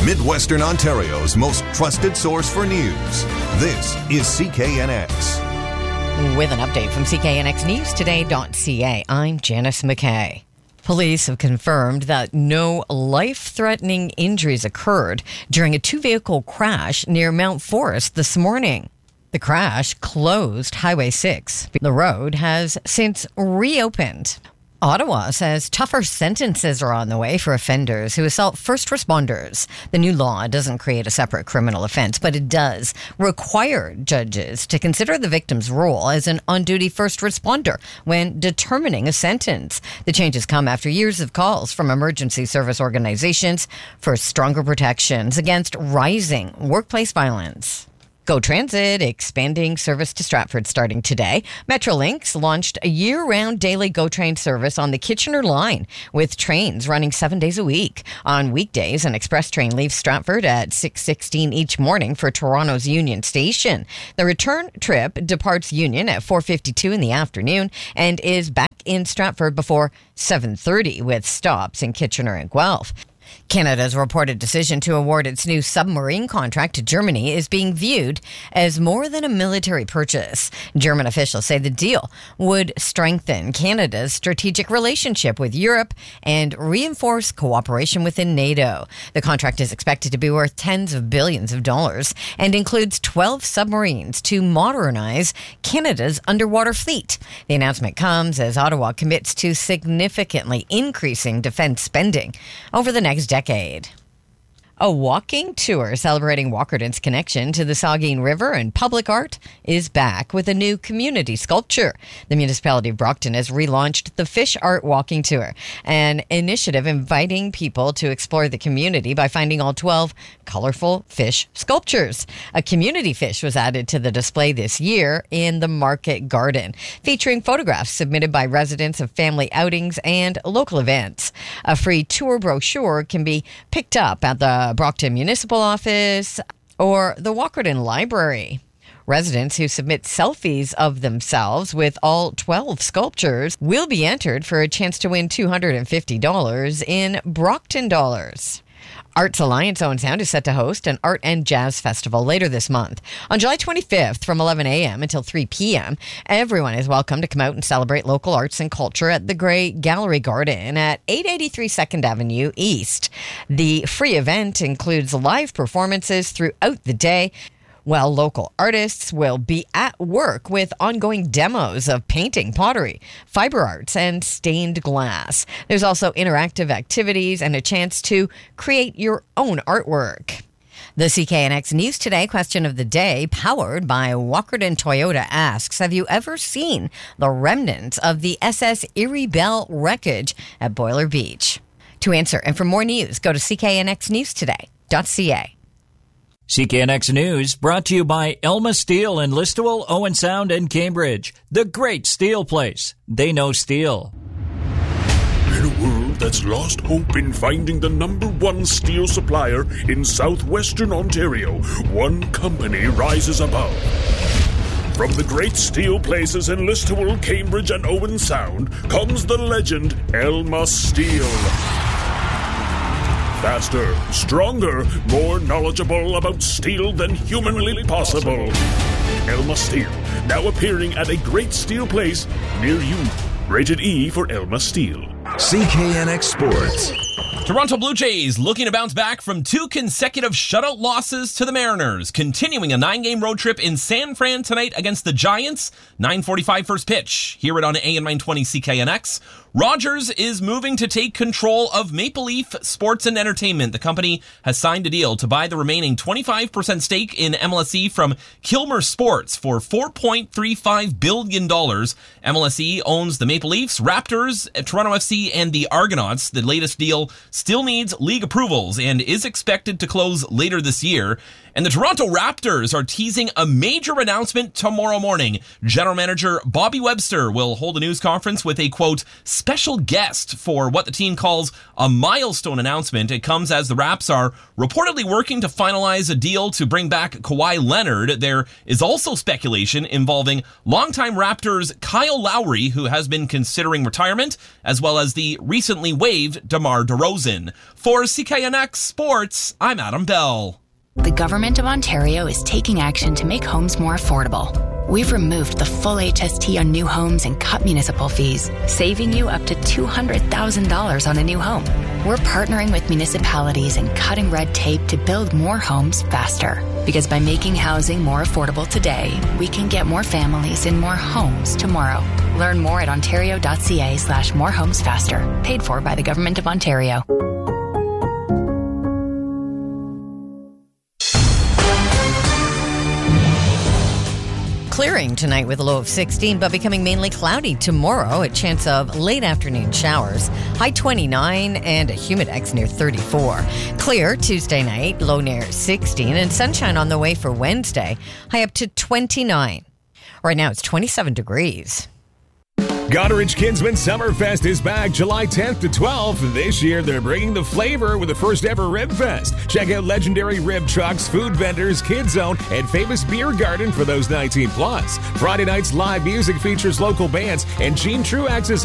Midwestern Ontario's most trusted source for news. This is CKNX. With an update from CKNXNewsToday.ca, I'm Janice McKay. Police have confirmed that no life-threatening injuries occurred during a two-vehicle crash near Mount Forest this morning. The crash closed Highway 6. The road has since reopened. Ottawa says tougher sentences are on the way for offenders who assault first responders. The new law doesn't create a separate criminal offense, but it does require judges to consider the victim's role as an on-duty first responder when determining a sentence. The changes come after years of calls from emergency service organizations for stronger protections against rising workplace violence. GO Transit expanding service to Stratford starting today. Metrolinx launched a year-round daily GO Train service on the Kitchener line with trains running 7 days a week. On weekdays, an express train leaves Stratford at 6:16 each morning for Toronto's Union Station. The return trip departs Union at 4:52 in the afternoon and is back in Stratford before 7:30 with stops in Kitchener and Guelph. Canada's reported decision to award its new submarine contract to Germany is being viewed as more than a military purchase. German officials say the deal would strengthen Canada's strategic relationship with Europe and reinforce cooperation within NATO. The contract is expected to be worth tens of billions of dollars and includes 12 submarines to modernize Canada's underwater fleet. The announcement comes as Ottawa commits to significantly increasing defense spending over the next decade. A walking tour celebrating Walkerton's connection to the Saugeen River and public art is back with a new community sculpture. The municipality of Brockton has relaunched the Fish Art Walking Tour, an initiative inviting people to explore the community by finding all 12 colorful fish sculptures. A community fish was added to the display this year in the Market Garden, featuring photographs submitted by residents of family outings and local events. A free tour brochure can be picked up at the Brockton Municipal Office or the Walkerton Library. Residents who submit selfies of themselves with all 12 sculptures will be entered for a chance to win $250 in Brockton dollars. Arts Alliance Owen Sound is set to host an art and jazz festival later this month. On July 25th from 11 a.m. until 3 p.m., everyone is welcome to come out and celebrate local arts and culture at the Grey Gallery Garden at 883 2nd Avenue East. The free event includes live performances throughout the day, while local artists will be at work with ongoing demos of painting, pottery, fiber arts, and stained glass. There's also interactive activities and a chance to create your own artwork. The CKNX News Today question of the day, powered by Walkerton Toyota, asks, have you ever seen the remnants of the SS Erie Belle wreckage at Boiler Beach? To answer and for more news, go to CKNXNewsToday.ca. CKNX News brought to you by Elma Steel in Listowel, Owen Sound, and Cambridge. The great steel place. They know steel. In a world that's lost hope in finding the number one steel supplier in southwestern Ontario, one company rises above. From the great steel places in Listowel, Cambridge, and Owen Sound comes the legend Elma Steel. Faster, stronger, more knowledgeable about steel than humanly possible. Elma Steel, now appearing at a great steel place near you. Rated E for Elma Steel. CKNX Sports. Toronto Blue Jays looking to bounce back from 2 consecutive shutout losses to the Mariners, continuing a 9-game road trip in San Fran tonight against the Giants. 9:45 first pitch. Hear it on AM 920 CKNX. Rogers is moving to take control of Maple Leaf Sports and Entertainment. The company has signed a deal to buy the remaining 25% stake in MLSE from Kilmer Sports for $4.35 billion. MLSE owns the Maple Leafs, Raptors, Toronto FC, and the Argonauts. The latest deal still needs league approvals and is expected to close later this year. And the Toronto Raptors are teasing a major announcement tomorrow morning. General Manager Bobby Webster will hold a news conference with a, quote, special guest for what the team calls a milestone announcement. It comes as the Raps are reportedly working to finalize a deal to bring back Kawhi Leonard. There is also speculation involving longtime Raptors Kyle Lowry, who has been considering retirement, as well as the recently waived DeMar DeRozan. DeRozan. For CKNX Sports, I'm Adam Bell. The Government of Ontario is taking action to make homes more affordable. We've removed the full HST on new homes and cut municipal fees, saving you up to $200,000 on a new home. We're partnering with municipalities and cutting red tape to build more homes faster. Because by making housing more affordable today, we can get more families in more homes tomorrow. Learn more at ontario.ca/morehomesfaster. Paid for by the Government of Ontario. Clearing tonight with a low of 16, but becoming mainly cloudy tomorrow. A chance of late afternoon showers. High 29 and a humidex near 34. Clear Tuesday night, low near 16, and sunshine on the way for Wednesday. High up to 29. Right now it's 27 degrees. Goderich Kinsman Summerfest is back July 10th to 12th. This year, they're bringing the flavor with the first ever Rib Fest. Check out legendary rib trucks, food vendors, Kids Zone, and famous beer garden for those 19 plus. Friday night's live music features local bands, and Gene Truax's